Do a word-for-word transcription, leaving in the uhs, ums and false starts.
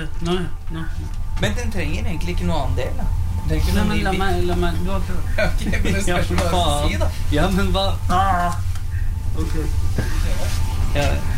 Nå, nå. Men den trenger egentlig ikke noe annen del, da. Nei, men la meg, la meg, du har prøvd. Ok, men det spørs hva du si, da. Ja, men hva? Ah, ok. Ja,